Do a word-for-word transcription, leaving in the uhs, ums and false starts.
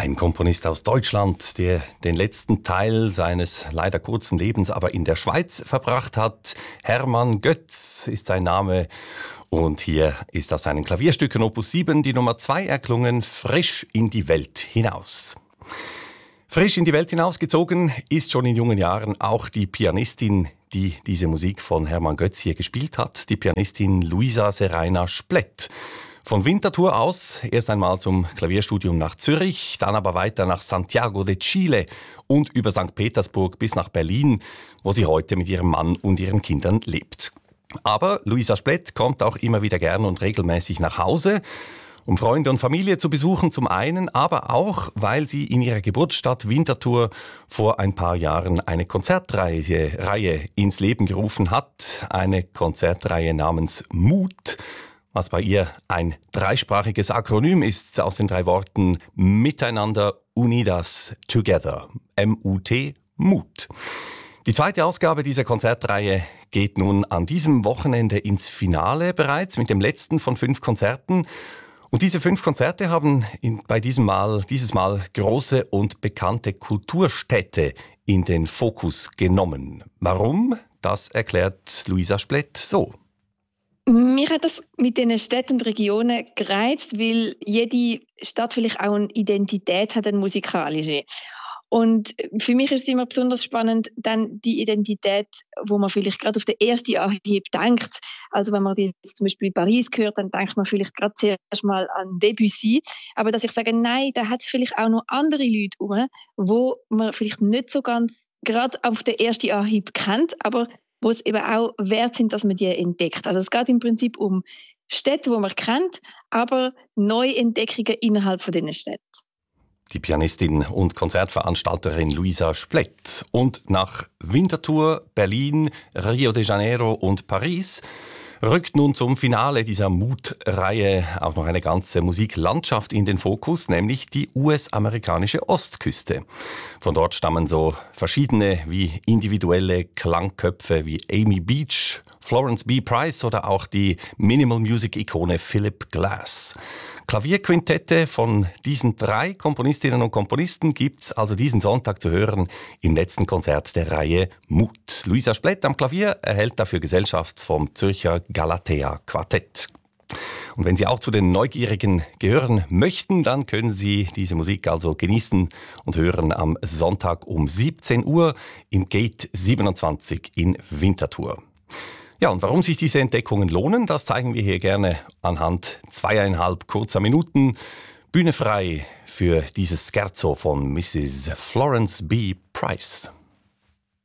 Ein Komponist aus Deutschland, der den letzten Teil seines leider kurzen Lebens aber in der Schweiz verbracht hat. Hermann Götz ist sein Name. Und hier ist aus seinen Klavierstücken Opus sieben die Nummer zwei erklungen, Frisch in die Welt hinaus. Frisch in die Welt hinausgezogen ist schon in jungen Jahren auch die Pianistin, die diese Musik von Hermann Götz hier gespielt hat, die Pianistin Luisa Serena Splett. Von Winterthur aus erst einmal zum Klavierstudium nach Zürich, dann aber weiter nach Santiago de Chile und über Sankt Petersburg bis nach Berlin, wo sie heute mit ihrem Mann und ihren Kindern lebt. Aber Luisa Splett kommt auch immer wieder gern und regelmäßig nach Hause, um Freunde und Familie zu besuchen zum einen, aber auch, weil sie in ihrer Geburtsstadt Winterthur vor ein paar Jahren eine Konzertreihe Reihe ins Leben gerufen hat. Eine Konzertreihe namens Mut, was bei ihr ein dreisprachiges Akronym ist aus den drei Worten Miteinander, Unidas, Together, M U T, Mut. Die zweite Ausgabe dieser Konzertreihe geht nun an diesem Wochenende ins Finale bereits mit dem letzten von fünf Konzerten. Und diese fünf Konzerte haben in, bei diesem Mal, dieses Mal große und bekannte Kulturstädte in den Fokus genommen. Warum? Das erklärt Luisa Splett so. Mich hat das mit diesen Städten und Regionen gereizt, weil jede Stadt vielleicht auch eine Identität hat, eine musikalische. Und für mich ist es immer besonders spannend, dann die Identität, wo man vielleicht gerade auf den ersten Anhieb denkt. Also wenn man jetzt zum Beispiel Paris hört, dann denkt man vielleicht gerade zuerst mal an Debussy. Aber dass ich sage, nein, da hat es vielleicht auch noch andere Leute rum, wo man vielleicht nicht so ganz gerade auf den ersten Anhieb kennt, aber wo es eben auch wert sind, dass man die entdeckt. Also es geht im Prinzip um Städte, die man kennt, aber Neuentdeckungen innerhalb von diesen Städten. Die Pianistin und Konzertveranstalterin Luisa Splett. Und nach Winterthur, Berlin, Rio de Janeiro und Paris rückt nun zum Finale dieser Mut-Reihe auch noch eine ganze Musiklandschaft in den Fokus, nämlich die U S-amerikanische Ostküste. Von dort stammen so verschiedene wie individuelle Klangköpfe wie Amy Beach, Florence B. Price oder auch die Minimal-Music-Ikone Philip Glass. Klavierquintette von diesen drei Komponistinnen und Komponisten gibt's also diesen Sonntag zu hören im letzten Konzert der Reihe Mut. Luisa Splett am Klavier erhält dafür Gesellschaft vom Zürcher Galatea Quartett. Und wenn Sie auch zu den Neugierigen gehören möchten, dann können Sie diese Musik also genießen und hören am Sonntag um siebzehn Uhr im Gate siebenundzwanzig in Winterthur. Ja, und warum sich diese Entdeckungen lohnen, das zeigen wir hier gerne anhand zweieinhalb kurzer Minuten. Bühne frei für dieses Scherzo von Misses Florence B. Price.